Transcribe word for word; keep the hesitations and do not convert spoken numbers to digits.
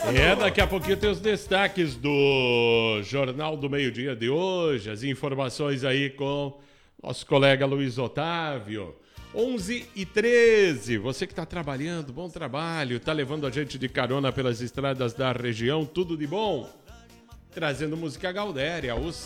É, daqui a pouquinho tem os destaques do Jornal do Meio-Dia de hoje, as informações aí com nosso colega Luiz Otávio. onze e treze, você que está trabalhando, bom trabalho, está levando a gente de carona pelas estradas da região, tudo de bom. Trazendo música Gaudéria, os